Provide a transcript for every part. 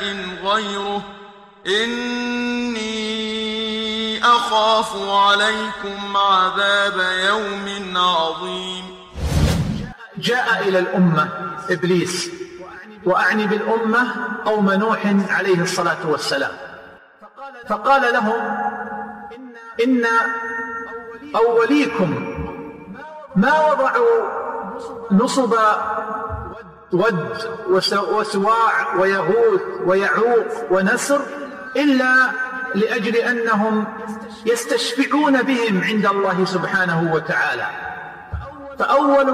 غيره إني أخاف عليكم عذاب يوم عظيم. جاء إلى الأمة إبليس، وأعني بالأمة قوم نوح عليه الصلاة والسلام، فقال لهم إن أوليكم ما وضعوا نصب ود وسواع ويغوث ويعوق ونسر إلا لأجل أنهم يستشفعون بهم عند الله سبحانه وتعالى. فأول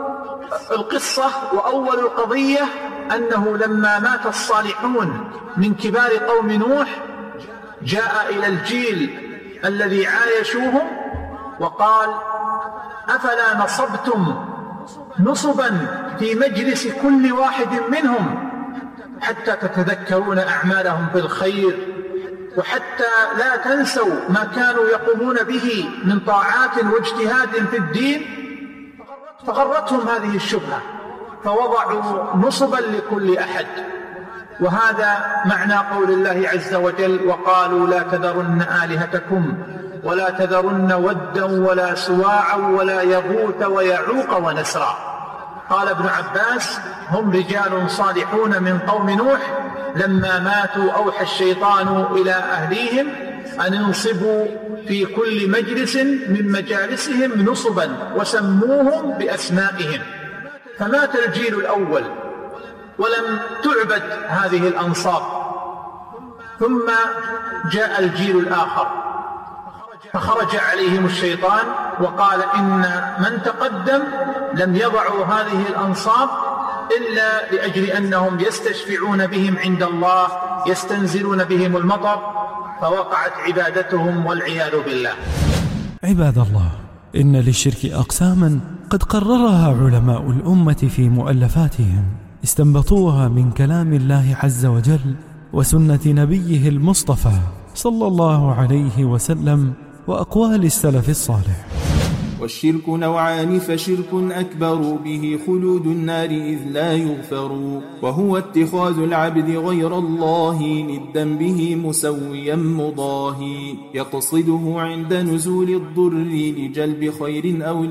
القصة وأول القضية أنه لما مات الصالحون من كبار قوم نوح جاء إلى الجيل الذي عايشوهم وقال: أفلا نصبتم نصبا في مجلس كل واحد منهم حتى تتذكرون أعمالهم بالخير، وحتى لا تنسوا ما كانوا يقومون به من طاعات واجتهاد في الدين؟ فغرتهم هذه الشبهة فوضعوا نصبا لكل أحد. وهذا معنى قول الله عز وجل: وقالوا لا تذرن آلهتكم ولا تذرن ودا ولا سواعا ولا يغوث ويعوق ونسرا. قال ابن عباس: هم رجال صالحون من قوم نوح لما ماتوا أوحى الشيطان إلى أهليهم أن انصبوا في كل مجلس من مجالسهم نصبا وسموهم بأسمائهم. فمات الجيل الأول ولم تعبد هذه الأنصاب، ثم جاء الجيل الآخر فخرج عليهم الشيطان وقال: إن من تقدم لم يضعوا هذه الأنصاب إلا لأجل أنهم يستشفعون بهم عند الله، يستنزلون بهم المطر، فوقعت عبادتهم والعياذ بالله. عباد الله، إن للشرك أقساما قد قررها علماء الأمة في مؤلفاتهم، استنبطوها من كلام الله عز وجل وسنة نبيه المصطفى صلى الله عليه وسلم وأقوال السلف الصالح. والشرك نوعان، فشرك أكبر به خلود النار إذ لا يغفر، وهو اتخاذ العبد غير الله ندا به مسويا مضاهي، يقصده عند نزول الضر لجلب خير أو